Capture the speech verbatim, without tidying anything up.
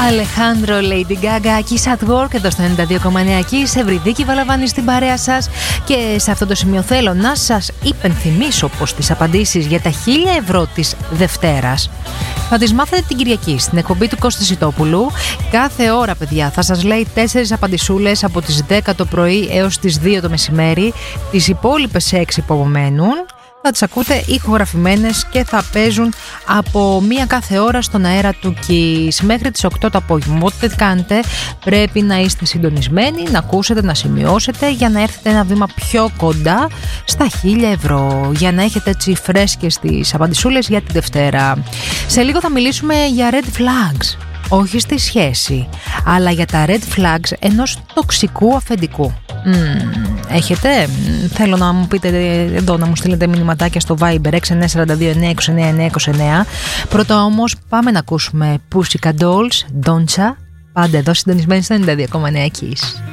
Αλεχάνδρο, Lady Gaga, Kiss at Work εδώ στο ενενήντα δύο κόμμα εννέα Kiss. Ευρυδίκη Βαλαβάνη στην παρέα σας. Και σε αυτό το σημείο θέλω να σας υπενθυμίσω πως τις απαντήσεις για τα χίλια ευρώ της Δευτέρας θα τις μάθετε την Κυριακή στην εκπομπή του Κώστη Σιτόπουλου. Κάθε ώρα, παιδιά, θα σας λέει τέσσερις απαντησούλες από τις δέκα το πρωί έως τις δύο το μεσημέρι. Τις υπόλοιπες έξι που απομένουν θα τις ακούτε ηχογραφημένες και θα παίζουν από μία κάθε ώρα στον αέρα του Kiss μέχρι τις οκτώ το απόγευμα. Ό,τι κάνετε πρέπει να είστε συντονισμένοι, να ακούσετε, να σημειώσετε για να έρθετε ένα βήμα πιο κοντά στα χίλια ευρώ, για να έχετε έτσι φρέσκες τις απαντησούλες για τη Δευτέρα. Σε λίγο θα μιλήσουμε για red flags, όχι στη σχέση, αλλά για τα red flags ενός τοξικού αφεντικού. Mm, έχετε? Θέλω να μου πείτε εδώ, να μου στείλετε μηνυματάκια στο Viber έξι εννιά τέσσερα δύο εννιά είκοσι εννιά εννιά είκοσι εννιά. Πρώτα όμως πάμε να ακούσουμε Pussycat Dolls, Doncha. Πάντα εδώ συντονισμένοι στο ενενήντα δύο κόμμα εννέα Kiss.